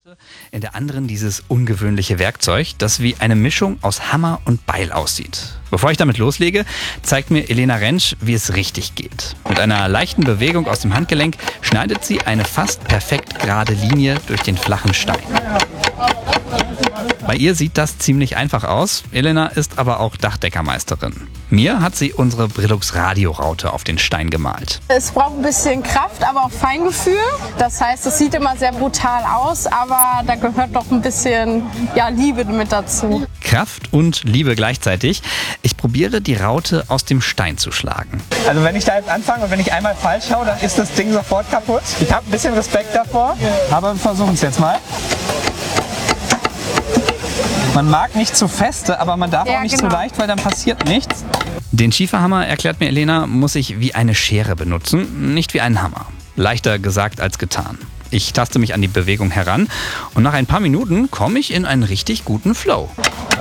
In der anderen dieses ungewöhnliche Werkzeug, das wie eine Mischung aus Hammer und Beil aussieht. Bevor ich damit loslege, zeigt mir Elena Rentsch, wie es richtig geht. Mit einer leichten Bewegung aus dem Handgelenk schneidet sie eine fast perfekt gerade Linie durch den flachen Stein. Bei ihr sieht das ziemlich einfach aus. Elena ist aber auch Dachdeckermeisterin. Mir hat sie unsere Brillux Radioraute auf den Stein gemalt. Es braucht ein bisschen Kraft, aber auch Feingefühl. Das heißt, es sieht immer sehr brutal aus, aber da gehört doch ein bisschen Liebe mit dazu. Kraft und Liebe gleichzeitig. Ich probiere, die Raute aus dem Stein zu schlagen. Also wenn ich da jetzt anfange und wenn ich einmal falsch haue, dann ist das Ding sofort kaputt. Ich habe ein bisschen Respekt davor, aber wir versuchen es jetzt mal. Man mag nicht zu feste, aber man darf auch nicht zu leicht, weil dann passiert nichts. Den Schieferhammer, erklärt mir Elena, muss ich wie eine Schere benutzen, nicht wie einen Hammer. Leichter gesagt als getan. Ich taste mich an die Bewegung heran und nach ein paar Minuten komme ich in einen richtig guten Flow.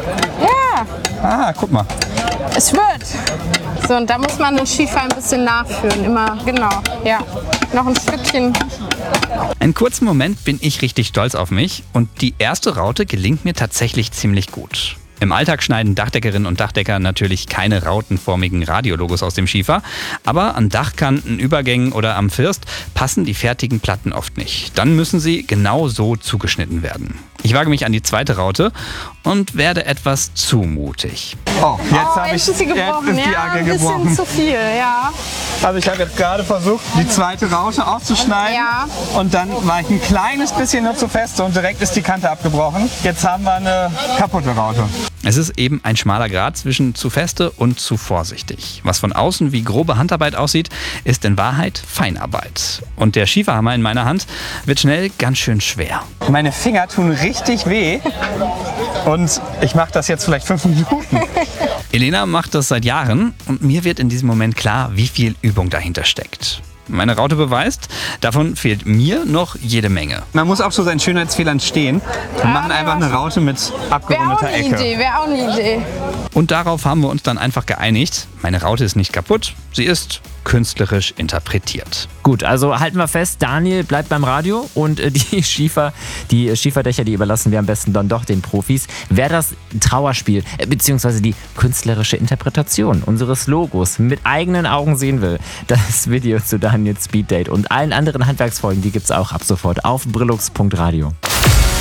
Ja! Ah, guck mal. Es wird. So, und da muss man den Schiefer ein bisschen nachführen. Immer, genau. Ja. Noch ein Stückchen. Einen kurzen Moment bin ich richtig stolz auf mich und die erste Raute gelingt mir tatsächlich ziemlich gut. Im Alltag schneiden Dachdeckerinnen und Dachdecker natürlich keine rautenformigen Radiologos aus dem Schiefer, aber an Dachkanten, Übergängen oder am First passen die fertigen Platten oft nicht. Dann müssen sie genau so zugeschnitten werden. Ich wage mich an die zweite Raute und werde etwas zu mutig. Oh, jetzt habe ich ist sie gebrochen. jetzt ist die Agge gebrochen. Ein bisschen zu viel, ja. Also ich habe jetzt gerade versucht, die zweite Raute auszuschneiden. Ja. Und dann war ich ein kleines bisschen nur zu fest und direkt ist die Kante abgebrochen. Jetzt haben wir eine kaputte Raute. Es ist eben ein schmaler Grat zwischen zu feste und zu vorsichtig. Was von außen wie grobe Handarbeit aussieht, ist in Wahrheit Feinarbeit. Und der Schieferhammer in meiner Hand wird schnell ganz schön schwer. Meine Finger tun richtig weh und ich mache das jetzt vielleicht 5 Minuten. Elena macht das seit Jahren und mir wird in diesem Moment klar, wie viel Übung dahinter steckt. Meine Raute beweist, davon fehlt mir noch jede Menge. Man muss auch zu seinen Schönheitsfehlern stehen. Wir machen einfach eine Raute mit abgerundeter Ecke. Wäre auch eine Idee. Und darauf haben wir uns dann einfach geeinigt. Meine Raute ist nicht kaputt, sie ist künstlerisch interpretiert. Gut, also halten wir fest, Daniel bleibt beim Radio und die Schieferdächer, die überlassen wir am besten dann doch den Profis. Wer das Trauerspiel bzw. die künstlerische Interpretation unseres Logos mit eigenen Augen sehen will, das Video zu Daniels Speeddate und allen anderen Handwerksfolgen, die gibt's auch ab sofort auf brillux.radio.